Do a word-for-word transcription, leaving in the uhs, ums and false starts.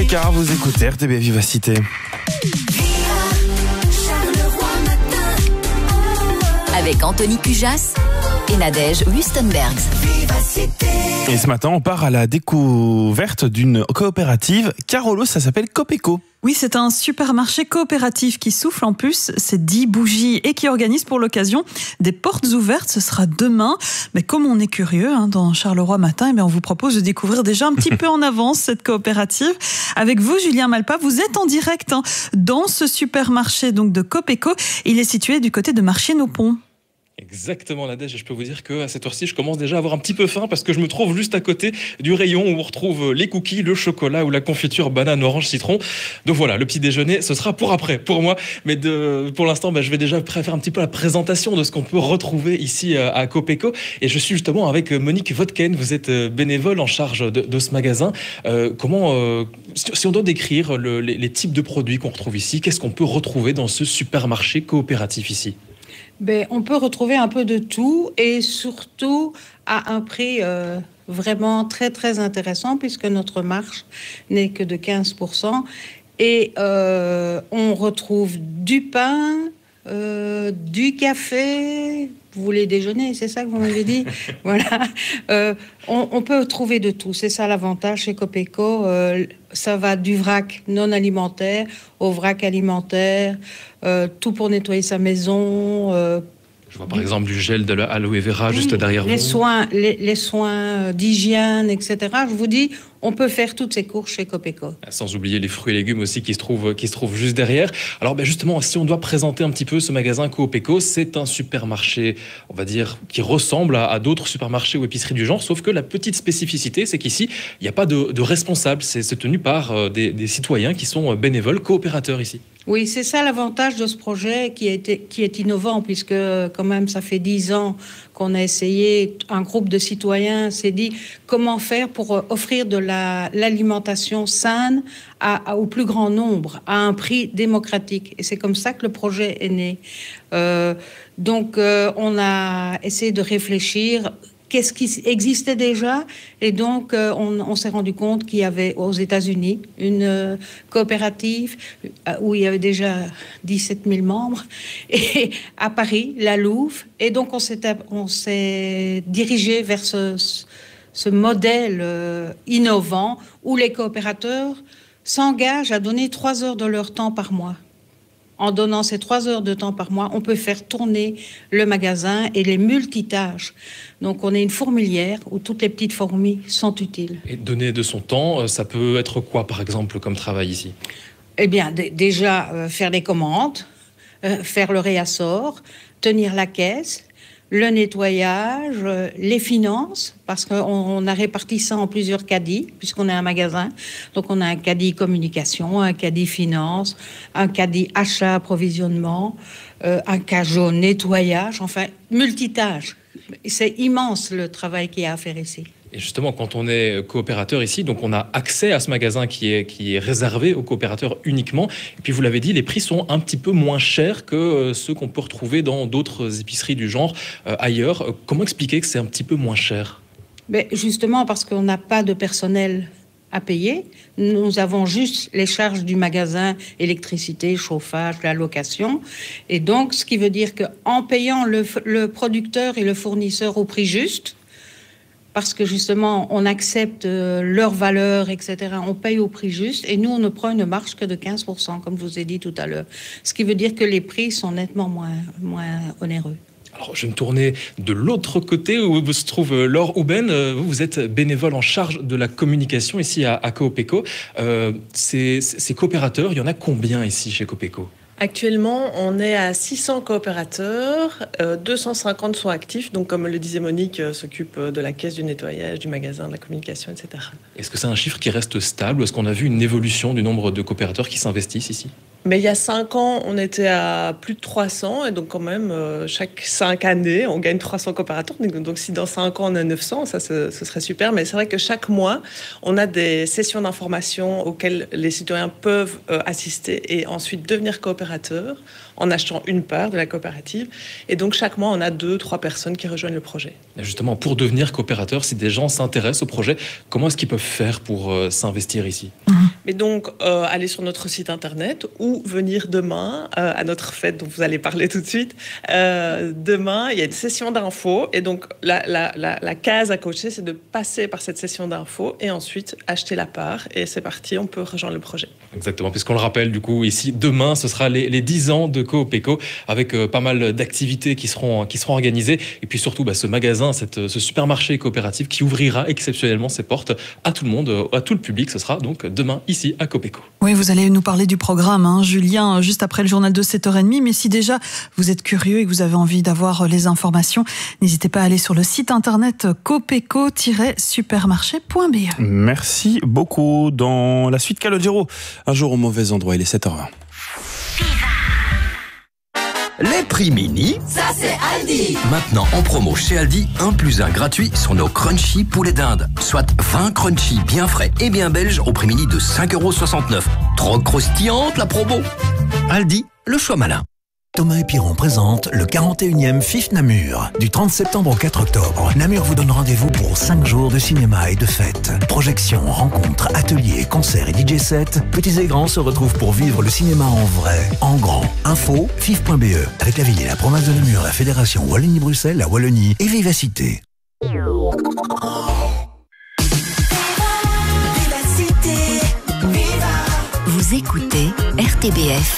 Car vous écoutez R T B Vivacité. Avec Anthony Cujas et Nadège Wustenbergs. Et ce matin, on part à la découverte d'une coopérative. Carolo, ça s'appelle Copeco. Oui, c'est un supermarché coopératif qui souffle en plus ses dix bougies et qui organise pour l'occasion des portes ouvertes. Ce sera demain. Mais comme on est curieux hein, dans Charleroi Matin, eh bien, on vous propose de découvrir déjà un petit peu en avance cette coopérative. Avec vous, Julien Malpa, vous êtes en direct hein, dans ce supermarché donc, de Copeco. Il est situé du côté de Marchienne-au-Pont. Exactement, Nadège, et je peux vous dire qu'à cette heure-ci, je commence déjà à avoir un petit peu faim parce que je me trouve juste à côté du rayon où on retrouve les cookies, le chocolat ou la confiture banane, orange, citron. Donc voilà, le petit déjeuner, ce sera pour après, pour moi. Mais de, pour l'instant, bah, je vais déjà faire un petit peu la présentation de ce qu'on peut retrouver ici à Copeco. Et je suis justement avec Monique Vodken, vous êtes bénévole en charge de, de ce magasin. Euh, comment, euh, si on doit décrire le, les, les types de produits qu'on retrouve ici, qu'est-ce qu'on peut retrouver dans ce supermarché coopératif ici ? Ben, on peut retrouver un peu de tout et surtout à un prix euh, vraiment très très intéressant puisque notre marge n'est que de quinze pour cent et euh, on retrouve du pain, euh, du café. Vous voulez déjeuner, c'est ça que vous m'avez dit? Voilà. Euh, on, on peut trouver de tout. C'est ça l'avantage chez Copeco. Euh, ça va du vrac non alimentaire au vrac alimentaire, euh, tout pour nettoyer sa maison. Euh, Je vois par exemple du gel de l'aloe vera oui, juste derrière les vous. Soins, les, les soins d'hygiène, et cetera. Je vous dis, on peut faire toutes ces courses chez Copeco. Sans oublier les fruits et légumes aussi qui se trouvent, qui se trouvent juste derrière. Alors ben justement, si on doit présenter un petit peu ce magasin Copeco, c'est un supermarché, on va dire, qui ressemble à, à d'autres supermarchés ou épiceries du genre, sauf que la petite spécificité, c'est qu'ici, il n'y a pas de, de responsable. C'est tenu par euh, des, des citoyens qui sont bénévoles, coopérateurs ici. Oui, c'est ça l'avantage de ce projet qui, a été, qui est innovant, puisque quand même ça fait dix ans qu'on a essayé, un groupe de citoyens s'est dit comment faire pour offrir de la, l'alimentation saine à, à, au plus grand nombre, à un prix démocratique. Et c'est comme ça que le projet est né. Euh, donc euh, on a essayé de réfléchir qu'est-ce qui existait déjà, et donc euh, on, on s'est rendu compte qu'il y avait aux États-Unis une euh, coopérative euh, où il y avait déjà dix-sept mille membres, et à Paris, la Louve, et donc on s'est, on s'est dirigé vers ce, ce modèle euh, innovant où les coopérateurs s'engagent à donner trois heures de leur temps par mois. En donnant ces trois heures de temps par mois, on peut faire tourner le magasin et les multitâches. Donc, on est une fourmilière où toutes les petites fourmis sont utiles. Et donner de son temps, ça peut être quoi, par exemple, comme travail ici? Eh bien, d- déjà, euh, faire des commandes, euh, faire le réassort, tenir la caisse, le nettoyage, euh, les finances, parce qu'on on a réparti ça en plusieurs caddies, puisqu'on est un magasin. Donc, on a un caddie communication, un caddie finance, un caddie achat, approvisionnement, euh, un cajot nettoyage, enfin, multitâche. C'est immense le travail qu'il y a à faire ici. Et justement, quand on est coopérateur ici, donc on a accès à ce magasin qui est, qui est réservé aux coopérateurs uniquement. Et puis vous l'avez dit, les prix sont un petit peu moins chers que ceux qu'on peut retrouver dans d'autres épiceries du genre euh, ailleurs. Comment expliquer que c'est un petit peu moins cher? Mais justement parce qu'on n'a pas de personnel à payer. Nous avons juste les charges du magasin, électricité, chauffage, la location. Et donc, ce qui veut dire qu'en payant le, le producteur et le fournisseur au prix juste, parce que justement, on accepte euh, leurs valeurs, et cetera. On paye au prix juste et nous, on ne prend une marge que de quinze pour cent, comme je vous ai dit tout à l'heure. Ce qui veut dire que les prix sont nettement moins, moins onéreux. Alors, je vais me tourner de l'autre côté où se trouve Laure Houben. Vous êtes bénévole en charge de la communication ici à, à Copeco. Euh, ces, ces coopérateurs, il y en a combien ici chez Copeco ? Actuellement, on est à six cents coopérateurs, euh, deux cent cinquante sont actifs, donc comme le disait Monique, euh, s'occupe de la caisse, du nettoyage, du magasin, de la communication, et cetera. Est-ce que c'est un chiffre qui reste stable ou est-ce qu'on a vu une évolution du nombre de coopérateurs qui s'investissent ici ? Mais il y a cinq ans, on était à plus de trois cents, et donc quand même, euh, chaque cinq années, on gagne trois cents coopérateurs. Donc, donc si dans cinq ans, on a neuf cents, ça, ce, ce serait super. Mais c'est vrai que chaque mois, on a des sessions d'information auxquelles les citoyens peuvent euh, assister et ensuite devenir coopérateurs en achetant une part de la coopérative. Et donc, chaque mois, on a deux, trois personnes qui rejoignent le projet. Et justement, pour devenir coopérateur, si des gens s'intéressent au projet, comment est-ce qu'ils peuvent faire pour euh, s'investir ici ? Mais donc, euh, aller sur notre site internet ou venir demain euh, à notre fête dont vous allez parler tout de suite. Euh, demain, il y a une session d'infos et donc la, la, la, la case à cocher, c'est de passer par cette session d'infos et ensuite acheter la part et c'est parti, on peut rejoindre le projet. Exactement, puisqu'on le rappelle du coup ici, demain, ce sera les, les dix ans de Coopéco avec euh, pas mal d'activités qui seront, qui seront organisées et puis surtout bah, ce magasin, cette, ce supermarché coopératif qui ouvrira exceptionnellement ses portes à tout le monde, à tout le public. Ce sera donc demain ici à Coopéco. Oui, vous allez nous parler du programme, hein, Julien, juste après le journal de sept heures trente. Mais si déjà vous êtes curieux et que vous avez envie d'avoir les informations, n'hésitez pas à aller sur le site internet copeco tiret supermarché point b e. Merci beaucoup. Dans la suite, Calogero, un jour au mauvais endroit, il est sept heures vingt. Les prix mini, Ça, c'est Aldi. maintenant en promo chez Aldi, un plus un gratuit sur nos crunchy poulets d'Inde. Soit vingt crunchy bien frais et bien belges au prix mini de cinq euros soixante-neuf. Trop croustillante la promo. Aldi, le choix malin. Thomas et Piron présente le quarante et unième F I F Namur. Du trente septembre au quatre octobre, Namur vous donne rendez-vous pour cinq jours de cinéma et de fêtes. Projections, rencontres, ateliers, concerts et D J sets. Petits et grands se retrouvent pour vivre le cinéma en vrai, en grand. Info, fif point b e. Avec la ville et la province de Namur, la fédération Wallonie-Bruxelles, la Wallonie et Vivacité. Vous écoutez R T B F.